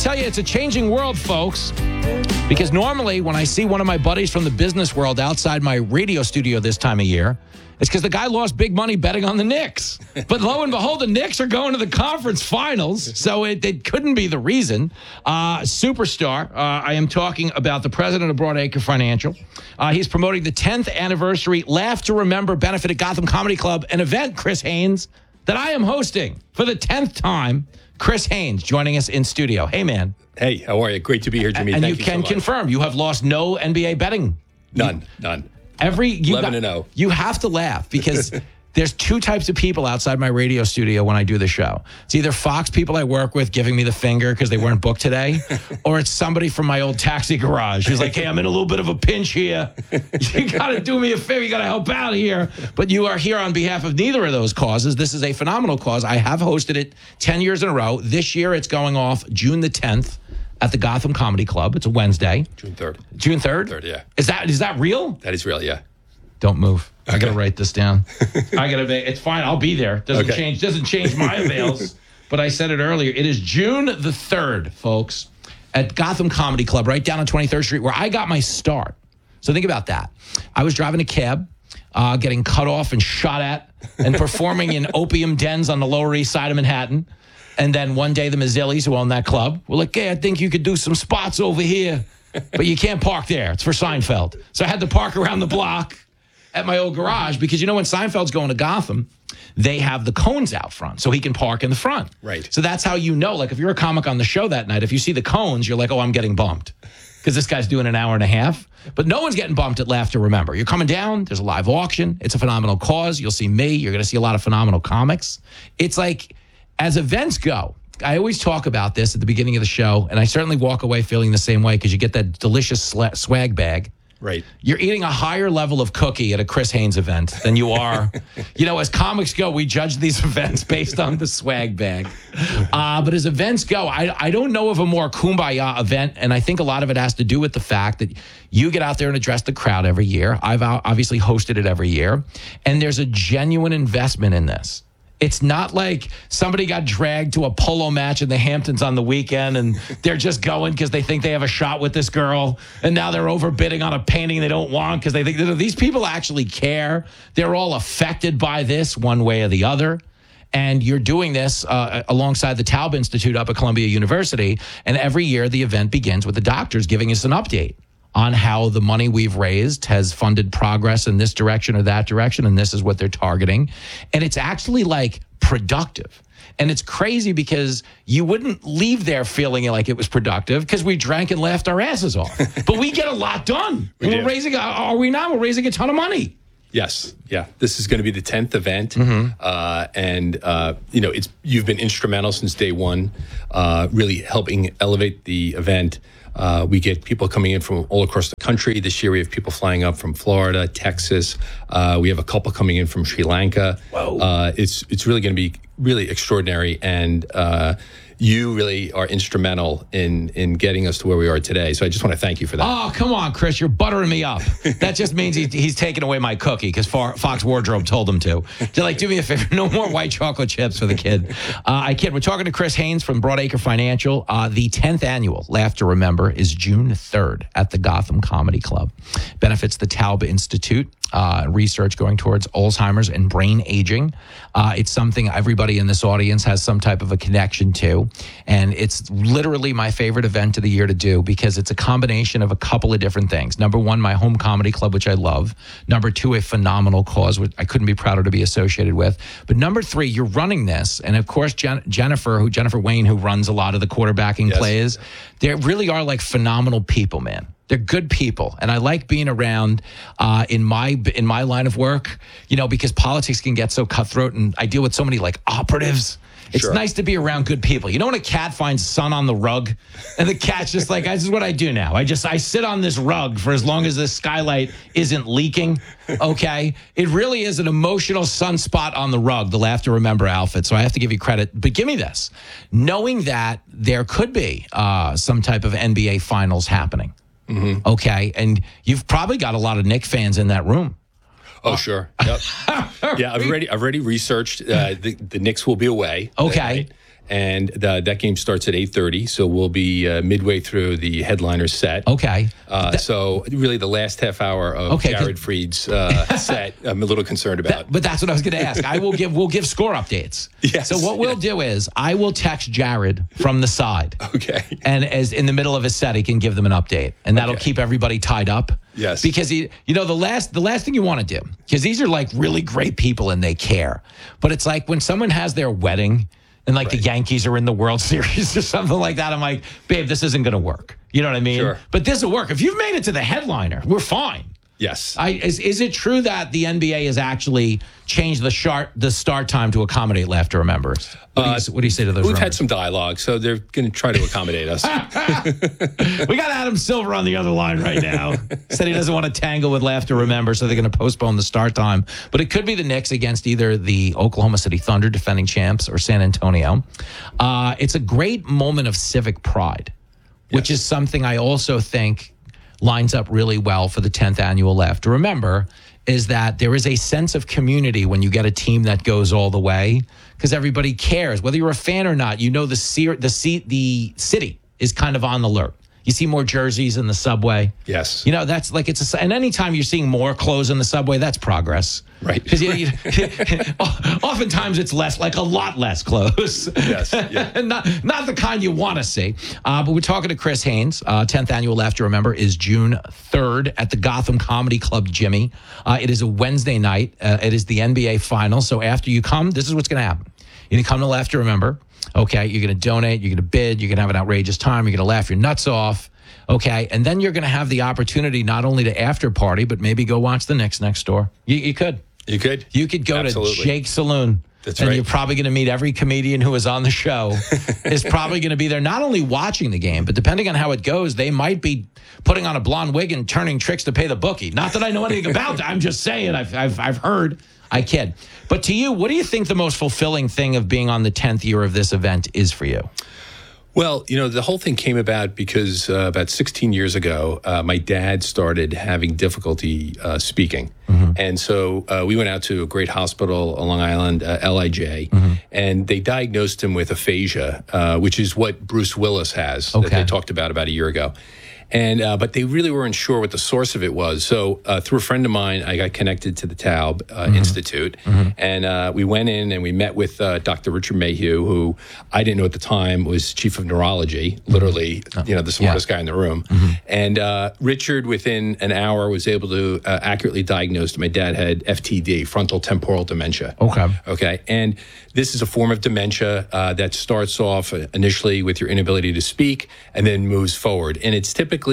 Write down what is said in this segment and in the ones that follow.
tell you, it's a changing world, folks. Because normally when I see one of my buddies from the business world outside my radio studio this time of year, it's because the guy lost big money betting on the Knicks. But lo and behold, the Knicks are going to the conference finals, so it couldn't be the reason. Superstar, I am talking about the president of Broadacre Financial. He's promoting the 10th anniversary Laugh to Remember benefit at Gotham Comedy Club, an event, Chris Haynes, that I am hosting for the 10th time. Chris Haynes joining us in studio. Hey, man. Hey, how are you? Great to be here, Jimmy. And Thank you can so much. confirm you have lost no NBA betting. None. 11-0. You have to laugh because there's two types of people outside my radio studio when I do the show. It's either Fox people I work with giving me the finger because they weren't booked today, or it's somebody from my old taxi garage who's like, hey, I'm in a little bit of a pinch here. You got to do me a favor. You got to help out here. But you are here on behalf of neither of those causes. This is a phenomenal cause. I have hosted it 10 years in a row. This year it's going off June the 10th. At the Gotham Comedy Club. It's a Wednesday. June 3rd. June 3rd? 3rd, yeah. Is that real? That is real, yeah. Don't move. I got to write this down. It's fine. I'll be there. Doesn't change my avails. But I said it earlier. It is June the 3rd, folks, at Gotham Comedy Club, right down on 23rd Street, where I got my start. So think about that. I was driving a cab, getting cut off and shot at, and performing in opium dens on the Lower East Side of Manhattan. And then one day the Mazzillis, who own that club, were like, hey, I think you could do some spots over here, but you can't park there. It's for Seinfeld. So I had to park around the block at my old garage because, when Seinfeld's going to Gotham, they have the cones out front so he can park in the front. Right. So that's how like if you're a comic on the show that night, if you see the cones, you're like, oh, I'm getting bumped because this guy's doing an hour and a half. But no one's getting bumped at Laugh to Remember. You're coming down. There's a live auction. It's a phenomenal cause. You'll see me. You're going to see a lot of phenomenal comics. It's like, as events go, I always talk about this at the beginning of the show, and I certainly walk away feeling the same way because you get that delicious swag bag. Right. You're eating a higher level of cookie at a Chris Haynes event than you are. As comics go, we judge these events based on the swag bag. But as events go, I don't know of a more kumbaya event, and I think a lot of it has to do with the fact that you get out there and address the crowd every year. I've obviously hosted it every year, and there's a genuine investment in this. It's not like somebody got dragged to a polo match in the Hamptons on the weekend and they're just going because they think they have a shot with this girl. And now they're overbidding on a painting they don't want because they think these people actually care. They're all affected by this one way or the other. And you're doing this alongside the Taub Institute up at Columbia University. And every year the event begins with the doctors giving us an update on how the money we've raised has funded progress in this direction or that direction, and this is what they're targeting. And it's actually like productive. And it's crazy because you wouldn't leave there feeling like it was productive because we drank and laughed our asses off. But we get a lot done. We're raising a ton of money. Yes. Yeah. This is going to be the 10th event. You've been instrumental since day one, really helping elevate the event. We get people coming in from all across the country. This year we have people flying up from Florida, Texas. We have a couple coming in from Sri Lanka. Whoa. It's really going to be really extraordinary. And you really are instrumental in getting us to where we are today. So I just want to thank you for that. Oh, come on, Chris. You're buttering me up. That just means he's taking away my cookie because Fox Wardrobe told him to. They're like, do me a favor. No more white chocolate chips for the kid. I kid. We're talking to Chris Haynes from Broadacre Financial. The 10th annual Laugh to Remember is June 3rd at the Gotham Comedy Club. Benefits the Taub Institute. Research going towards Alzheimer's and brain aging. It's something everybody in this audience has some type of a connection to. And it's literally my favorite event of the year to do because it's a combination of a couple of different things. Number one, my home comedy club, which I love. Number two, a phenomenal cause, which I couldn't be prouder to be associated with. But number three, you're running this. And of course, Jennifer Wayne, who runs a lot of the quarterbacking plays, they really are like phenomenal people, man. They're good people. And I like being around in my line of work, because politics can get so cutthroat and I deal with so many like operatives. It's nice to be around good people. You know when a cat finds sun on the rug and the cat's just like, this is what I do now. I sit on this rug for as long as this skylight isn't leaking, okay? It really is an emotional sunspot on the rug, the Laugh to Remember outfit. So I have to give you credit. But give me this. Knowing that there could be some type of NBA finals happening, okay? And you've probably got a lot of Knicks fans in that room. Oh, sure. Yep. Yeah, I've already researched. The Knicks will be away. Okay. Right? and that game starts at 8:30. So we'll be midway through the headliner set. Okay. So really, the last half hour of Jared Freed's set, I'm a little concerned about. But that's what I was going to ask. We'll give score updates. Yes. So what we'll do is I will text Jared from the side. Okay. And as in the middle of his set, he can give them an update, and that'll keep everybody tied up. Yes. Because the last thing you want to do, because these are like really great people and they care, but it's like when someone has their wedding and like the Yankees are in the World Series or something like that, I'm like, babe, this isn't going to work. You know what I mean? Sure. But this will work. If you've made it to the headliner, we're fine. Yes. Is it true that the NBA has actually changed the start time to accommodate Laughter Remembers? What do you say to those? We've had some dialogue, so they're going to try to accommodate us. We got Adam Silver on the other line right now. Said he doesn't want to tangle with Laughter Remember, so they're going to postpone the start time. But it could be the Knicks against either the Oklahoma City Thunder, defending champs, or San Antonio. It's a great moment of civic pride, which is something I also think lines up really well for the 10th annual Laughter Remember, is that there is a sense of community when you get a team that goes all the way, because everybody cares. Whether you're a fan or not, the city is kind of on the alert. You see more jerseys in the subway. Yes. That's like and anytime you're seeing more clothes in the subway, that's progress. Right. Because oftentimes it's a lot less clothes. Yes. Yeah. not the kind you want to see. But we're talking to Chris Haynes. 10th annual Laughter Remember is June 3rd at the Gotham Comedy Club, Jimmy. It is a Wednesday night. It is the NBA Finals. So after you come, this is what's going to happen. You're going to come to Laughter Remember. Okay, you're going to donate, you're going to bid, you're going to have an outrageous time, you're going to laugh your nuts off. Okay, and then you're going to have the opportunity not only to after party, but maybe go watch the Knicks next door. You could. You could? You could go to Jake's Saloon. That's and right. You're probably going to meet every comedian who is on the show is probably going to be there, not only watching the game, but depending on how it goes, they might be putting on a blonde wig and turning tricks to pay the bookie. Not that I know anything about that. I'm just saying I've heard. I kid. But to you, what do you think the most fulfilling thing of being on the 10th year of this event is for you? Well, the whole thing came about because about 16 years ago, my dad started having difficulty speaking. Mm-hmm. And so we went out to a great hospital on Long Island, LIJ, and they diagnosed him with aphasia, which is what Bruce Willis has that they talked about a year ago. And but they really weren't sure what the source of it was. So through a friend of mine, I got connected to the Taub Institute, and we went in and we met with Dr. Richard Mayhew, who I didn't know at the time was chief of neurology, literally, the smartest guy in the room. And Richard, within an hour, was able to accurately diagnose that my dad had FTD, frontal temporal dementia. Okay, and this is a form of dementia that starts off initially with your inability to speak and then moves forward, and it's typically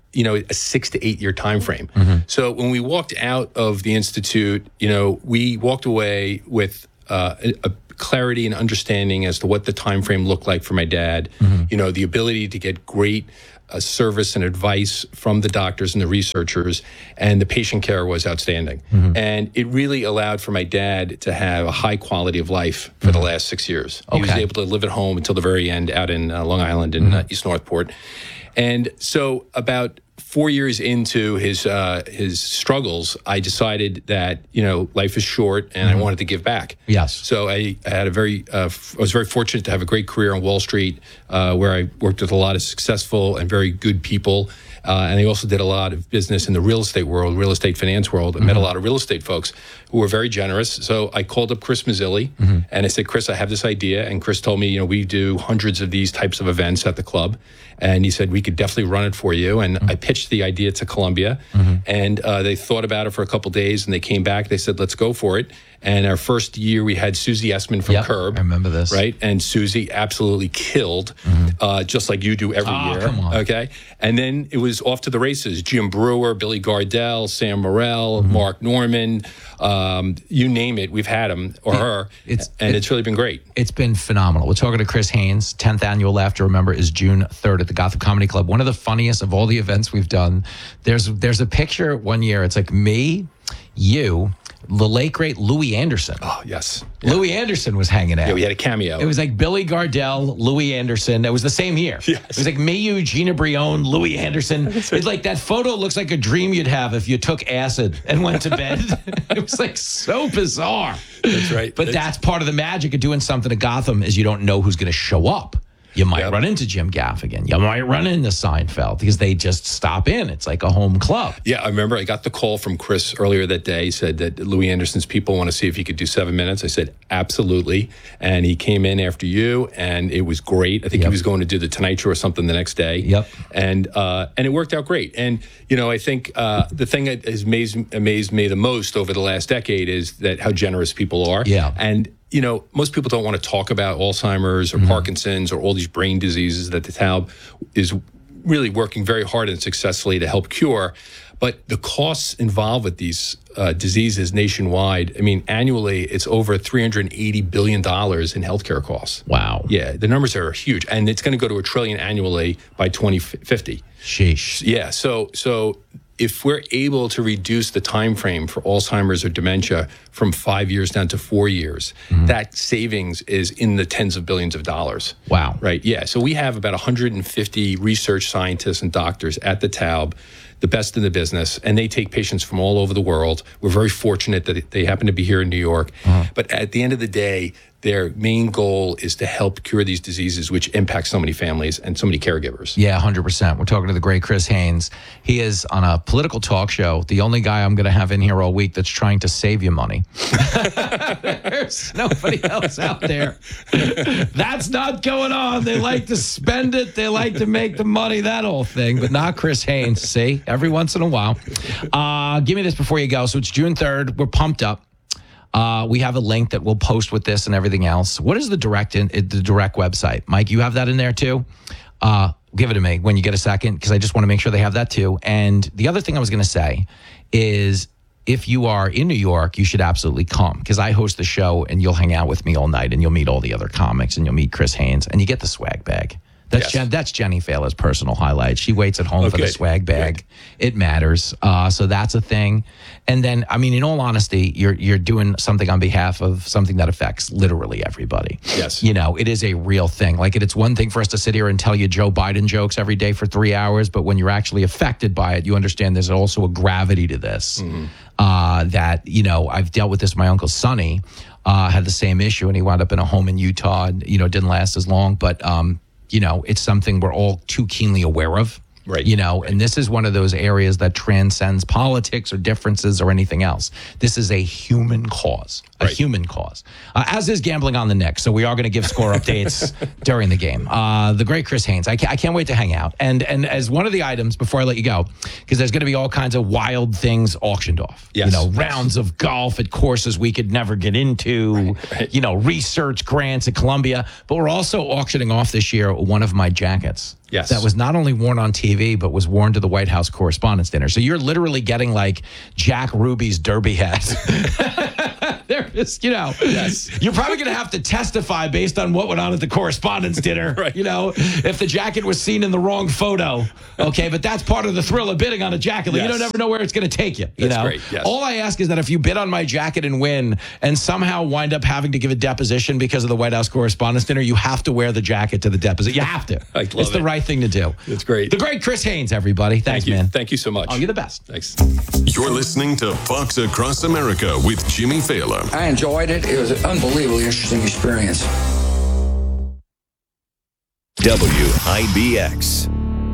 a 6 to 8 year time frame. So when we walked out of the institute, we walked away with a clarity and understanding as to what the time frame looked like for my dad. The ability to get great service and advice from the doctors and the researchers, and the patient care was outstanding. And it really allowed for my dad to have a high quality of life for the last 6 years. He was able to live at home until the very end out in Long Island in East Northport. And so about 4 years into his struggles, I decided that, life is short and I wanted to give back. Yes. So I had I was very fortunate to have a great career on Wall Street, where I worked with a lot of successful and very good people. And I also did a lot of business in the real estate world, real estate finance world. I met a lot of real estate folks who were very generous. So I called up Chris Mazzilli and I said, Chris, I have this idea. And Chris told me, we do hundreds of these types of events at the club. And he said, we could definitely run it for you. And I pitched the idea to Columbia, and they thought about it for a couple of days, and they came back. They said, let's go for it. And our first year, we had Susie Essman from Curb. I remember this. Right? And Susie absolutely killed, just like you do every year. Come on. Okay? And then it was off to the races. Jim Brewer, Billy Gardell, Sam Morrell, Mark Norman, you name it, we've had him or her. It's really been great. It's been phenomenal. We're talking to Chris Haynes. 10th annual Laughter Remember is June 3rd at the Gotham Comedy Club. One of the funniest of all the events we've done. There's a picture one year. It's like me, you, the late great Louis Anderson. Oh, yes. Louis Anderson was hanging out. Yeah, we had a cameo. It was like Billy Gardell, Louis Anderson. It was the same year. Yes. It was like Mayu, Gina Brion, Louis Anderson. It's like that photo looks like a dream you'd have if you took acid and went to bed. It was like so bizarre. That's right. But that's part of the magic of doing something at Gotham is you don't know who's going to show up. You might run into Jim Gaffigan. You might run into Seinfeld because they just stop in. It's like a home club. Yeah, I remember I got the call from Chris earlier that day. He said that Louis Anderson's people want to see if he could do 7 minutes. I said, absolutely. And he came in after you, and it was great. I think he was going to do the Tonight Show or something the next day. Yep. And it worked out great. And, I think the thing that has amazed me the most over the last decade is that how generous people are. Yeah. And most people don't want to talk about Alzheimer's or Parkinson's or all these brain diseases that the TALB is really working very hard and successfully to help cure. But the costs involved with these diseases nationwide, annually, it's over $380 billion in healthcare costs. Wow. Yeah, the numbers are huge. And it's going to go to $1 trillion annually by 2050. Sheesh. Yeah, so if we're able to reduce the time frame for Alzheimer's or dementia from 5 years down to 4 years, that savings is in the tens of billions of dollars. Wow. Right, yeah. So we have about 150 research scientists and doctors at the TALB, the best in the business, and they take patients from all over the world. We're very fortunate that they happen to be here in New York. But at the end of the day, their main goal is to help cure these diseases, which impact so many families and so many caregivers. Yeah, 100%. We're talking to the great Chris Haynes. He is on a political talk show, the only guy I'm going to have in here all week that's trying to save you money. There's nobody else out there. That's not going on. They like to spend it. They like to make the money, that whole thing, but not Chris Haynes. See, every once in a while. Give me this before you go. So it's June 3rd. We're pumped up. We have a link that we'll post with this and everything else. What is the direct website? Mike, you have that in there too? Give it to me when you get a second, because I just want to make sure they have that too. And the other thing I was going to say is if you are in New York, you should absolutely come, because I host the show and you'll hang out with me all night and you'll meet all the other comics and you'll meet Chris Haynes and you get the swag bag. That's Jenny Faila's personal highlight. She waits at home for the swag bag. Good. It matters. So that's a thing. And then, in all honesty, you're doing something on behalf of something that affects literally everybody. Yes. It is a real thing. Like, it's one thing for us to sit here and tell you Joe Biden jokes every day for 3 hours, but when you're actually affected by it, you understand there's also a gravity to this. That, I've dealt with this. My uncle Sonny had the same issue, and he wound up in a home in Utah and, didn't last as long. But, it's something we're all too keenly aware of. Right. And this is one of those areas that transcends politics or differences or anything else. This is a human cause, human cause, as is gambling on the Knicks. So we are going to give score updates during the game. The great Chris Haynes. I can't wait to hang out. And as one of the items before I let you go, because there's going to be all kinds of wild things auctioned off. Yes. Rounds of golf at courses we could never get into, research grants at Columbia. But we're also auctioning off this year one of my jackets. Yes. That was not only worn on TV, but was worn to the White House Correspondents' Dinner. So you're literally getting like Jack Ruby's derby hat. There is, Yes. You're probably going to have to testify based on what went on at the Correspondents' Dinner. Right. If the jacket was seen in the wrong photo. Okay, but that's part of the thrill of bidding on a jacket. Like, yes. You don't ever know where it's going to take you. That's great. Yes. All I ask is that if you bid on my jacket and win, and somehow wind up having to give a deposition because of the White House Correspondents' Dinner, you have to wear the jacket to the deposition. You have to. It's the right thing to do. That's great. The great Chris Haynes, everybody. Thanks, man. Thank you so much. Oh, you're the best. Thanks. You're listening to Fox Across America with Jimmy Failer. I enjoyed it. It was an unbelievably interesting experience. WIBX.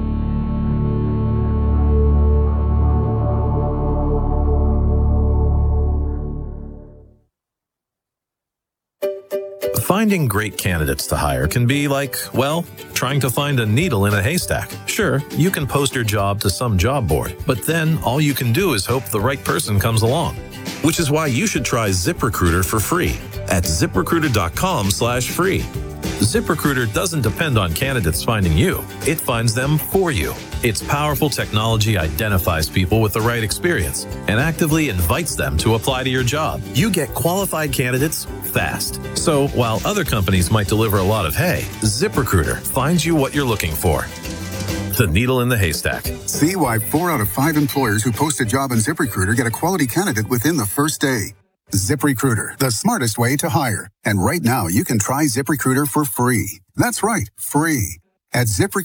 Finding great candidates to hire can be like, well, trying to find a needle in a haystack. Sure, you can post your job to some job board, but then all you can do is hope the right person comes along. Which is why you should try ZipRecruiter for free at ZipRecruiter.com/free. ZipRecruiter doesn't depend on candidates finding you. It finds them for you. Its powerful technology identifies people with the right experience and actively invites them to apply to your job. You get qualified candidates fast. So while other companies might deliver a lot of hay, ZipRecruiter finds you what you're looking for. the needle in the haystack. See why 4 out of 5 employers who post a job on ZipRecruiter get a quality candidate within the first day. ZipRecruiter, the smartest way to hire. And right now, you can try ZipRecruiter for free. That's right, free. At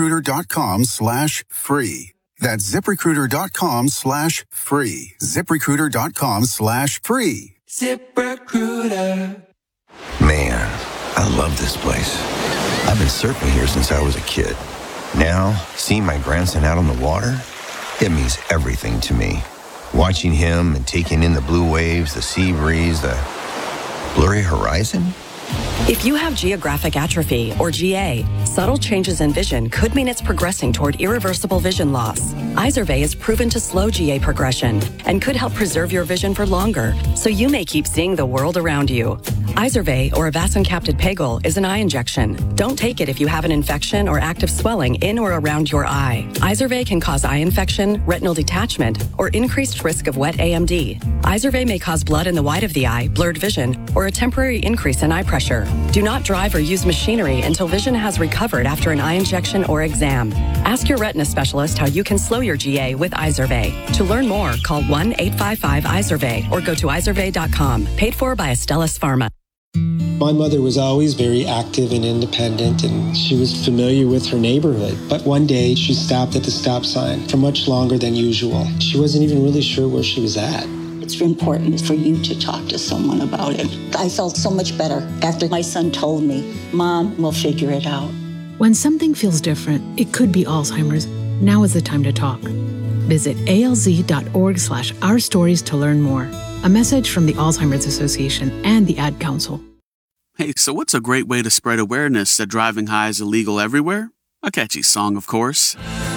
ZipRecruiter.com/free. That's ZipRecruiter.com/free. ZipRecruiter.com/free. ZipRecruiter. Man, I love this place. I've been surfing here since I was a kid. Now, seeing my grandson out on the water, it means everything to me. Watching him and taking in the blue waves, the sea breeze, the blurry horizon. If you have geographic atrophy, or GA, subtle changes in vision could mean it's progressing toward irreversible vision loss. Izervay is proven to slow GA progression and could help preserve your vision for longer, so you may keep seeing the world around you. Izervay, or avacincaptad pegol, is an eye injection. Don't take it if you have an infection or active swelling in or around your eye. Izervay can cause eye infection, retinal detachment, or increased risk of wet AMD. Izervay may cause blood in the white of the eye, blurred vision, or a temporary increase in eye pressure. Do not drive or use machinery until vision has recovered after an eye injection or exam. Ask your retina specialist how you can slow your GA with Izervay. To learn more, call 1-855-IZERVAY or go to izervay.com. Paid for by Astellas Pharma. My mother was always very active and independent, and she was familiar with her neighborhood. But one day, she stopped at the stop sign for much longer than usual. She wasn't even really sure where she was at. It's important for you to talk to someone about it. I felt so much better after my son told me, Mom, we'll figure it out. When something feels different, it could be Alzheimer's. Now is the time to talk. Visit alz.org/ourstories to learn more. A message from the Alzheimer's Association and the Ad Council. Hey, so what's a great way to spread awareness that driving high is illegal everywhere? A catchy song, of course.